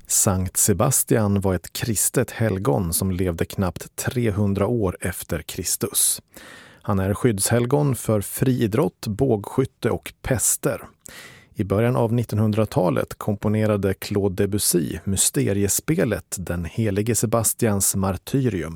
Sankt Sebastian var ett kristet helgon som levde knappt 300 år efter Kristus. Han är skyddshelgon för friidrott, bågskytte och pester. I början av 1900-talet komponerade Claude Debussy mysteriespelet Den helige Sebastians martyrium